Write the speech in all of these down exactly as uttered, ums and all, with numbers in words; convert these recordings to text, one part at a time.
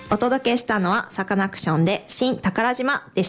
お届けしたのはサカナクションで新宝島でした。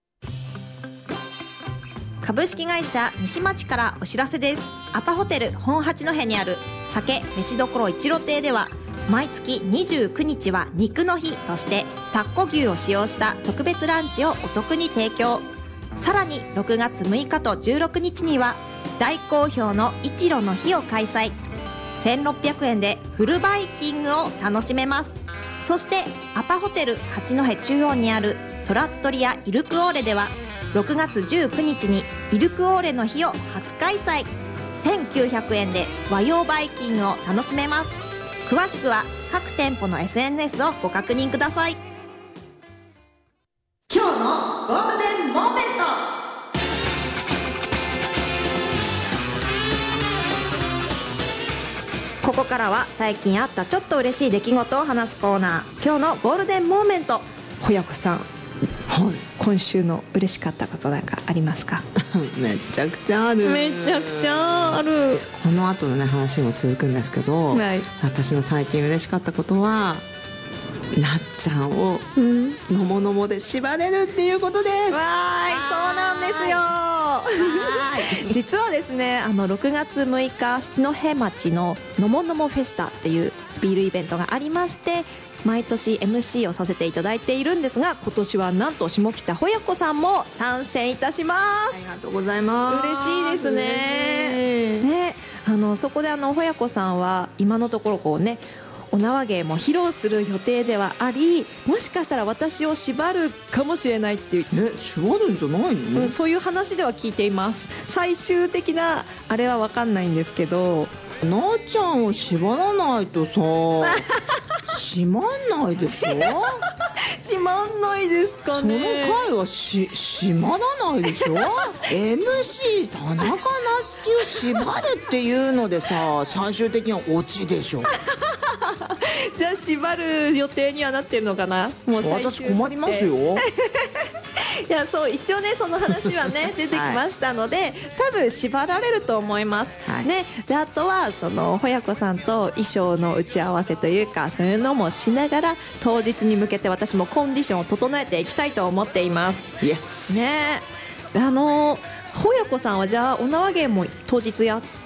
株式会社西町からお知らせです。アパホテル本八戸にある酒飯どころ一路亭では、毎月にじゅうくにちは肉の日としてタッコ牛を使用した特別ランチをお得に提供。さらにろくがつむいかとじゅうろくにちには大好評の一路の日を開催。せんろっぴゃくえんでフルバイキングを楽しめます。そしてアパホテル八戸中央にあるトラットリアイルクオーレではろくがつじゅうくにちにイルクオーレの日を初開催。せんきゅうひゃくえんで和洋バイキングを楽しめます。詳しくは各店舗の エスエヌエス をご確認ください。今日のゴールデンモーメント。ここからは最近あったちょっと嬉しい出来事を話すコーナー、今日のゴールデンモーメント。ほやこさん、はい、今週の嬉しかったことなんかありますか？ めちゃくちゃある。 めちゃくちゃある。 この後のね話も続くんですけど、はい、私の最近嬉しかったことはなっちゃんをのものもで縛れるっていうことです。 わーい、そうなんですよ。実はですね、あのろくがつむいか七戸町ののものもフェスタっていうビールイベントがありまして、毎年 エムシー をさせていただいているんですが、今年はなんと下北ほやこさんも参戦いたします。 ありがとうございます。 嬉しいですね。ね、あのそこであのほやこさんは今のところこうね、お縄芸も披露する予定ではあり、もしかしたら私を縛るかもしれないっていう。 え、縛るんじゃないの？ うん、そういう話では聞いています。最終的なあれは分かんないんですけど、 なっちゃんを縛らないとさ閉まんないでしょ。 閉まんないですかね。 その回はし閉まらないでしょ。エムシー 田中夏樹を縛るっていうのでさ、最終的にはオチでしょ。 じゃあ縛る予定にはなってるのかな。もう最終私困りますよ。 いや、そう、一応ねその話はね出てきましたので、はい、多分縛られると思います、はい、ね。であとはそのほやこさんと衣装の打ち合わせというか、そういうのもしながら当日に向けて私もコンディションを整えていきたいと思っています。 イエスね。あのほやこさんはじゃあお縄芸も当日やっ